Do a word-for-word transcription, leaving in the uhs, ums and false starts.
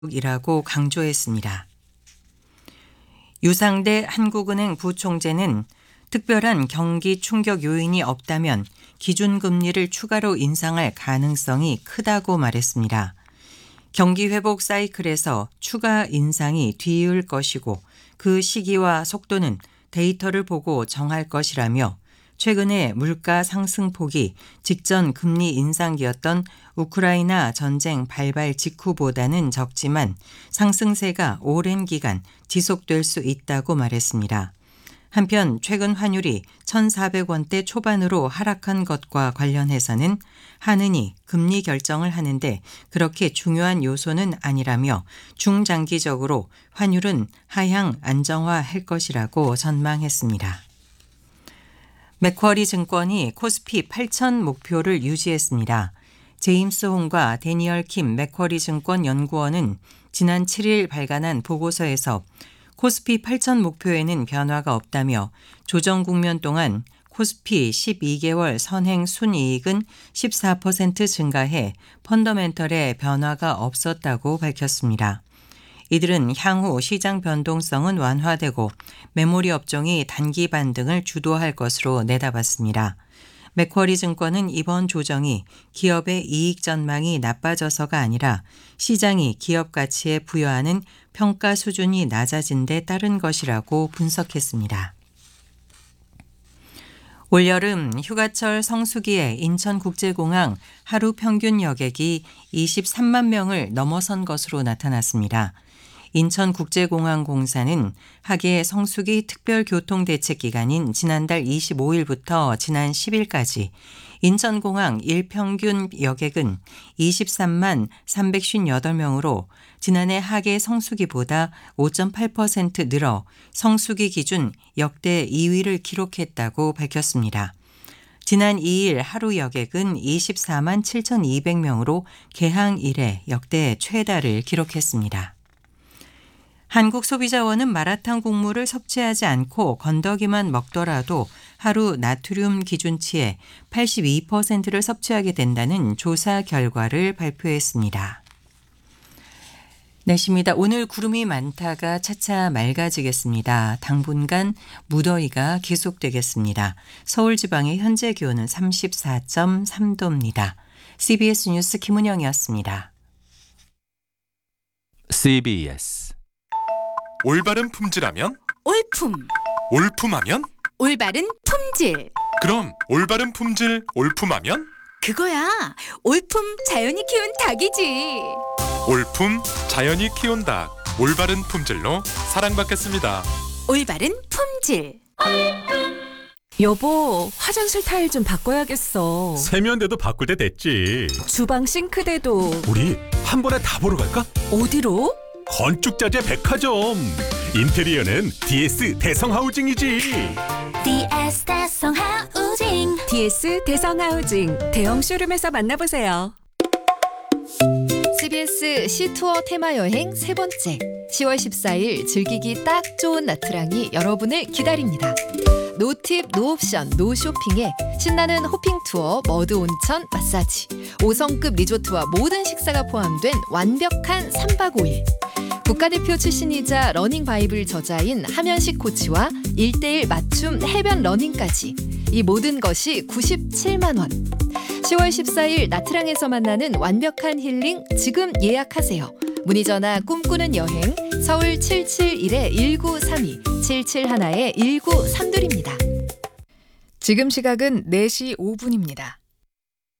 이라고 강조했습니다. 유상대 한국은행 부총재는 특별한 경기 충격 요인이 없다면 기준금리를 추가로 인상할 가능성이 크다고 말했습니다. 경기 회복 사이클에서 추가 인상이 뒤이을 것이고 그 시기와 속도는 데이터를 보고 정할 것이라며 최근에 물가 상승폭이 직전 금리 인상기였던 우크라이나 전쟁 발발 직후보다는 적지만 상승세가 오랜 기간 지속될 수 있다고 말했습니다. 한편 최근 환율이 천사백 원대 초반으로 하락한 것과 관련해서는 한은이 금리 결정을 하는데 그렇게 중요한 요소는 아니라며 중장기적으로 환율은 하향 안정화할 것이라고 전망했습니다. 맥쿼리 증권이 코스피 팔천 목표를 유지했습니다. 제임스 홍과 데니얼 킴 맥쿼리 증권 연구원은 지난 칠 일 발간한 보고서에서 코스피 팔천 목표에는 변화가 없다며 조정 국면 동안 코스피 십이 개월 선행 순이익은 십사 퍼센트 증가해 펀더멘털에 변화가 없었다고 밝혔습니다. 이들은 향후 시장 변동성은 완화되고 메모리 업종이 단기 반등을 주도할 것으로 내다봤습니다. 맥쿼리 증권은 이번 조정이 기업의 이익 전망이 나빠져서가 아니라 시장이 기업 가치에 부여하는 평가 수준이 낮아진 데 따른 것이라고 분석했습니다. 올여름 휴가철 성수기에 인천국제공항 하루 평균 여객이 이십삼만 명을 넘어선 것으로 나타났습니다. 인천국제공항공사는 하계 성수기 특별교통대책기간인 지난달 이십오 일부터 지난 십 일까지 인천공항 일평균 여객은 이십삼만 삼백오십팔 명으로 지난해 하계 성수기보다 오 점 팔 퍼센트 늘어 성수기 기준 역대 이 위를 기록했다고 밝혔습니다. 지난 이 일 하루 여객은 이십사만 칠천이백 명으로 개항 이래 역대 최다를 기록했습니다. 한국소비자원은 마라탕 국물을 섭취하지 않고 건더기만 먹더라도 하루 나트륨 기준치의 팔십이 퍼센트를 섭취하게 된다는 조사 결과를 발표했습니다. 날씨입니다. 오늘 구름이 많다가 차차 맑아지겠습니다. 당분간 무더위가 계속되겠습니다. 서울 지방의 현재 기온은 삼십사 점 삼 도입니다. 씨비에스 뉴스 김은영이었습니다. 씨비에스 올바른 품질하면? 올품. 올품하면? 올바른 품질. 그럼 올바른 품질 올품하면? 그거야. 올품 자연이 키운 닭이지. 올품 자연이 키운 닭. 올바른 품질로 사랑받겠습니다. 올바른 품질. 여보, 화장실 타일 좀 바꿔야겠어. 세면대도 바꿀 때 됐지. 주방 싱크대도. 우리 한 번에 다 보러 갈까? 어디로? 건축자재 백화점. 인테리어는 디에스 대성하우징이지. 디에스 대성하우징. 디에스 대성하우징 대형 쇼룸에서 만나보세요. 씨비에스 시투어 테마여행 세 번째 시월 십사일 즐기기 딱 좋은 나트랑이 여러분을 기다립니다. 노팁, 노옵션, 노쇼핑에 신나는 호핑 투어, 머드 온천, 마사지, 오 성급 리조트와 모든 식사가 포함된 완벽한 삼박 오일. 국가대표 출신이자 러닝 바이블 저자인 하면식 코치와 일 대일 맞춤 해변 러닝까지 이 모든 것이 구십칠만 원. 시월 십사일 나트랑에서 만나는 완벽한 힐링 지금 예약하세요. 문의 전화 꿈꾸는 여행 서울 칠칠일 일구삼이 칠칠일 일구삼이입니다. 지금 시각은 네 시 오 분입니다.